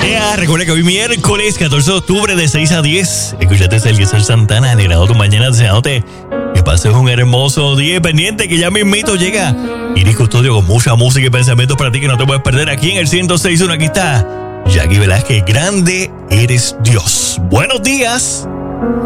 Recuerda que hoy miércoles 14 de octubre de 6 a 10 escuchaste a Eliezer Santana alegrando tu mañana, deseándote que pases un hermoso día. Pendiente que ya mismito llega Iris Custodio con mucha música y pensamientos para ti que no te puedes perder aquí en el 106.1. Aquí está Jackie Velázquez, grande eres Dios. Buenos días.